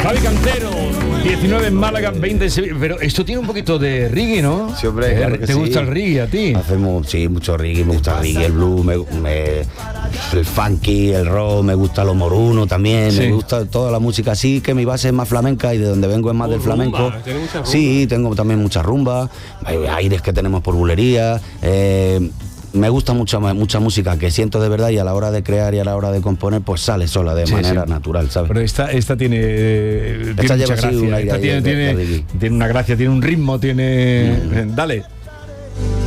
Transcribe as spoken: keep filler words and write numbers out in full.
Javi Cantero, diecinueve en Málaga, veinte en Sevilla. Pero esto tiene un poquito de reggae, ¿no? Sí, hombre, claro que ¿Te sí. gusta el reggae a ti? Hacemos, sí, mucho reggae, me gusta el reggae, el blues, me, me, el funky, el rock, me gusta lo moruno también, Sí. me gusta toda la música así, que mi base es más flamenca y de donde vengo es más del flamenco. ¿Tiene mucha rumba? Sí, tengo también mucha rumba, hay aires que tenemos por bulería, eh, me gusta mucha mucha música que siento de verdad y a la hora de crear y a la hora de componer pues sale sola de Sí, manera sí. natural, ¿sabes? Pero esta, esta tiene, eh, tiene Esta mucha lleva así gracia. un aire Esta ahí tiene, de- de tiene, reggae. tiene una gracia, tiene un ritmo, tiene... Mm. Dale.